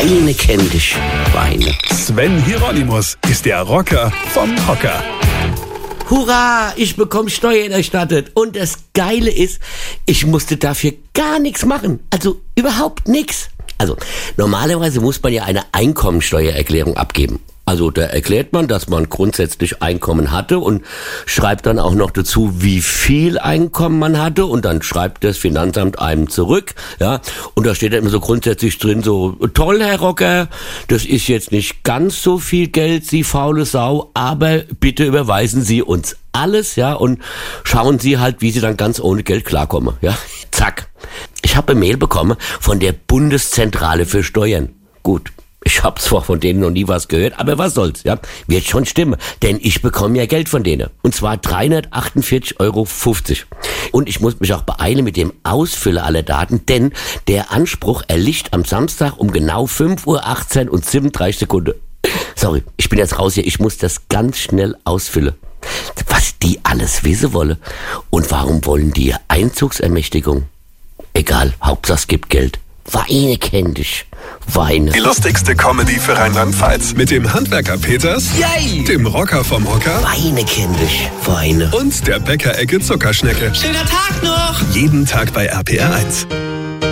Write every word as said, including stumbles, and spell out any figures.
Weine kenn dich, Weine. Sven Hieronymus ist der Rocker vom Hocker. Hurra, ich bekomme Steuern erstattet. Und das Geile ist, ich musste dafür gar nichts machen. Also überhaupt nichts. Also normalerweise muss man ja eine Einkommensteuererklärung abgeben. Also da erklärt man, dass man grundsätzlich Einkommen hatte und schreibt dann auch noch dazu, wie viel Einkommen man hatte, und dann schreibt das Finanzamt einem zurück, ja, und da steht dann immer so grundsätzlich drin, so, toll, Herr Rocker, das ist jetzt nicht ganz so viel Geld, Sie faule Sau, aber bitte überweisen Sie uns alles, ja, und schauen Sie halt, wie Sie dann ganz ohne Geld klarkommen, ja, zack. Ich habe eine Mail bekommen von der Bundeszentrale für Steuern. Gut. Ich habe zwar von denen noch nie was gehört, aber was soll's, ja? Wird schon stimmen, denn ich bekomme ja Geld von denen. Und zwar dreihundertachtundvierzig Euro fünfzig. Und ich muss mich auch beeilen mit dem Ausfüllen aller Daten, denn der Anspruch erlischt am Samstag um genau fünf Uhr achtzehn und siebenunddreißig Sekunden. Sorry, ich bin jetzt raus hier, ich muss das ganz schnell ausfüllen. Was die alles wissen wollen. Und warum wollen die Einzugsermächtigung? Egal, Hauptsache es gibt Geld. Weine kenn dich, Weine. Die lustigste Comedy für Rheinland-Pfalz. Mit dem Handwerker Peters, Yay! Dem Rocker vom Hocker Weine kenn dich, Weine. und der Bäckerecke Zuckerschnecke. Schöner Tag noch! Jeden Tag bei R P R eins.